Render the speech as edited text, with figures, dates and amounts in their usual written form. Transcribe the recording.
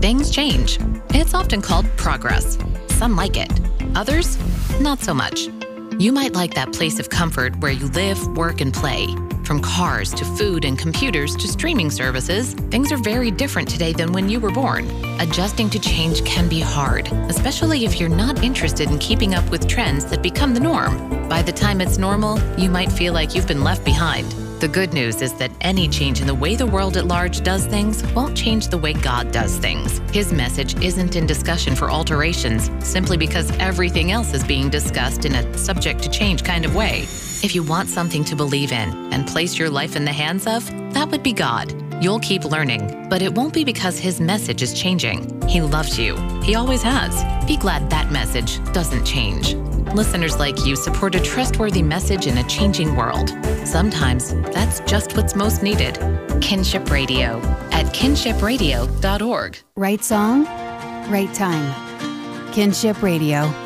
things change. It's often called progress. Some like it. Others, not so much. You might like that place of comfort where you live, work, and play. From cars to food and computers to streaming services, things are very different today than when you were born. Adjusting to change can be hard, especially if you're not interested in keeping up with trends that become the norm. By the time it's normal, you might feel like you've been left behind. The good news is that any change in the way the world at large does things won't change the way God does things. His message isn't in discussion for alterations, simply because everything else is being discussed in a subject to change kind of way. If you want something to believe in and place your life in the hands of, that would be God. You'll keep learning, but it won't be because His message is changing. He loves you. He always has. Be glad that message doesn't change. Listeners like you support a trustworthy message in a changing world. Sometimes that's just what's most needed. Kinship Radio at kinshipradio.org. Right song, right time. Kinship Radio.